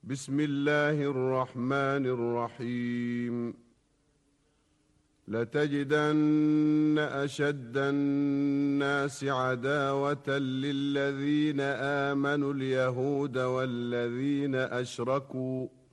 بسم الله الرحمن الرحيم. لتجدن أشد الناس عداوة للذين آمنوا اليهود والذين أشركوا